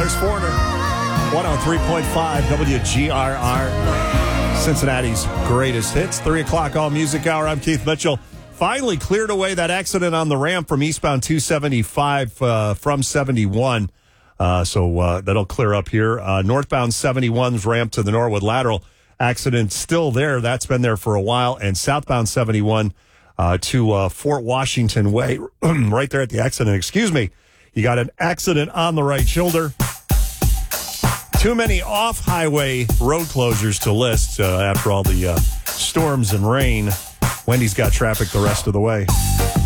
James Forner. 103.5 WGRR. Cincinnati's greatest hits. 3 o'clock all music hour. I'm Keith Mitchell. Finally cleared away that accident on the ramp from eastbound 275 from 71. So that'll clear up here. Northbound 71's ramp to the Norwood Lateral accident still there. That's been there for a while. And southbound 71 to Fort Washington Way, right there at the accident. Excuse me. You got an accident on the right shoulder. Too many off-highway road closures to list after all the storms and rain. Wendy's got traffic the rest of the way.